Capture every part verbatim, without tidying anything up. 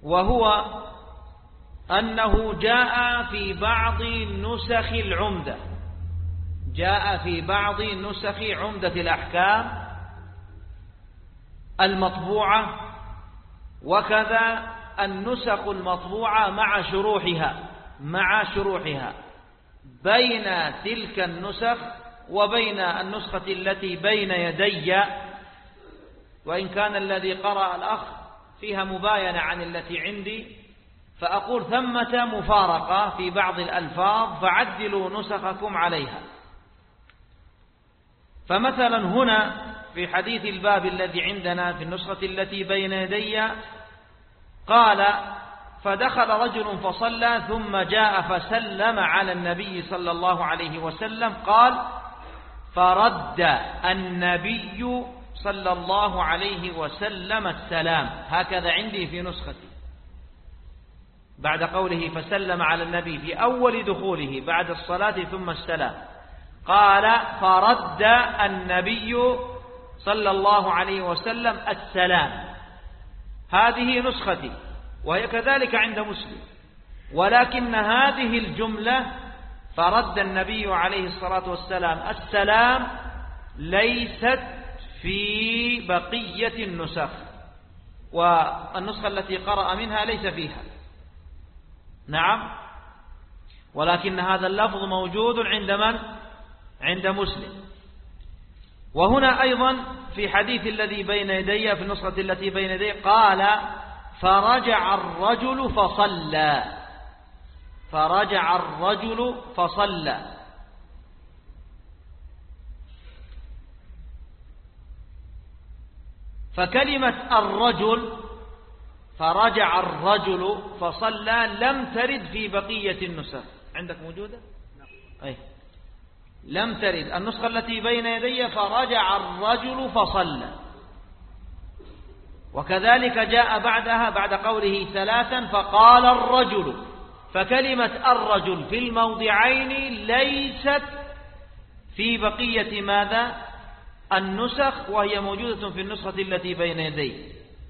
وهو أنه جاء في بعض نسخ العمدة جاء في بعض نسخ عمدة الأحكام المطبوعة، وكذا النسخ المطبوعة مع شروحها مع شروحها بين تلك النسخ وبين النسخة التي بين يدي، وإن كان الذي قرأ الأخ فيها مباينة عن التي عندي، فأقول ثمة مفارقة في بعض الألفاظ فعدلوا نسخكم عليها. فمثلا هنا في حديث الباب الذي عندنا في النسخة التي بين يدي قال: فدخل رجل فصلى ثم جاء فسلم على النبي صلى الله عليه وسلم، قال: فرد النبي صلى الله عليه وسلم السلام. هكذا عندي في نسختي بعد قوله فسلم على النبي في أول دخوله بعد الصلاة ثم السلام، قال: فرد النبي صلى الله عليه وسلم السلام. هذه نسختي وهي كذلك عند مسلم، ولكن هذه الجملة فرد النبي عليه الصلاة والسلام السلام ليست في بقية النسخ، والنسخة التي قرأ منها ليس فيها. نعم، ولكن هذا اللفظ موجود عند من؟ عند مسلم. وهنا أيضا في حديث الذي بين يدي في النسخة التي بين يدي قال: فرجع الرجل فصلى فرجع الرجل فصلى. فكلمة الرجل فرجع الرجل فصلى لم ترد في بقية النسخ. عندك موجودة؟ أي لم ترد. النسخة التي بين يدي فرجع الرجل فصلى، وكذلك جاء بعدها بعد قوله ثلاثا فقال الرجل. فكلمة الرجل في الموضعين ليست في بقية ماذا؟ النسخ، وهي موجودة في النسخة التي بين يدي.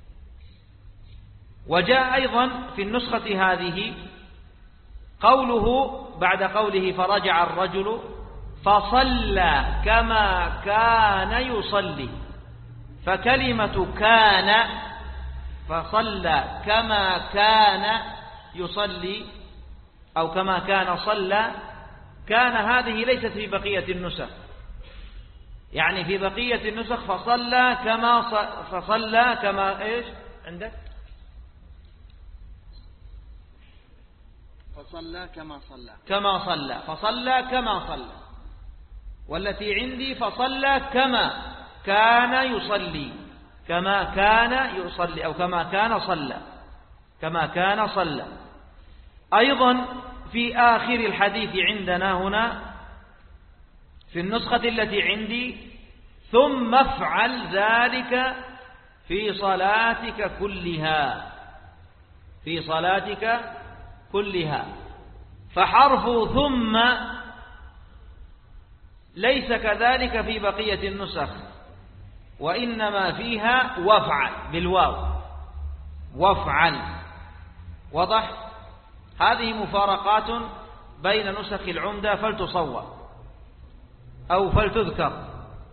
وجاء أيضا في النسخة هذه قوله بعد قوله فرجع الرجل فصلى كما كان يصلي. فكلمة كان فصلى كما كان يصلي أو كما كان صلى، كان هذه ليست في بقية النسخ، يعني في بقية النسخ فصلى كما فصلى كما إيش عندك؟ فصلى كما صلى كما صلى فصلى كما صلى، والتي عندي فصلى كما كان يصلي كما كان يصلي أو كما كان صلى كما كان صلى. أيضا في آخر الحديث عندنا هنا في النسخة التي عندي ثم افعل ذلك في صلاتك كلها في صلاتك كلها. فحرف ثم ليس كذلك في بقية النسخ، وإنما فيها وافعل بالواو وافعل. وضح؟ هذه مفارقات بين نسخ العمدة فلتصور أو فلتذكر،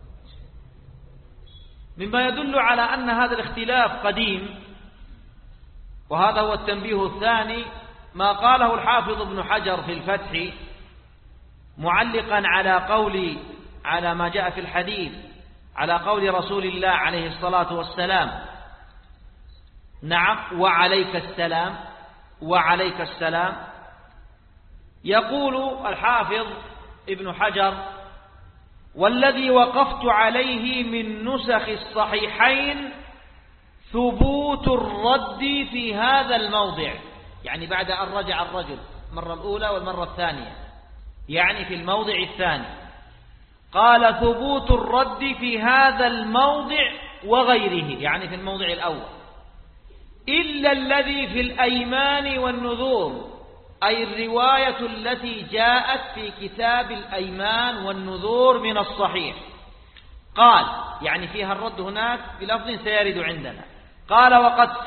مما يدل على أن هذا الاختلاف قديم. وهذا هو التنبيه الثاني ما قاله الحافظ ابن حجر في الفتح معلقا على قول على ما جاء في الحديث على قول رسول الله عليه الصلاة والسلام. نعم، وعليك السلام وعليك السلام. يقول الحافظ ابن حجر: والذي وقفت عليه من نسخ الصحيحين ثبوت الرد في هذا الموضع، يعني بعد أن رجع الرجل المرة الأولى والمرة الثانية، يعني في الموضع الثاني. قال: ثبوت الرد في هذا الموضع وغيره، يعني في الموضع الأول، إلا الذي في الأيمان والنذور، أي الرواية التي جاءت في كتاب الأيمان والنذور من الصحيح. قال يعني فيها الرد هناك بلفظ سيرد عندنا. قال: وقد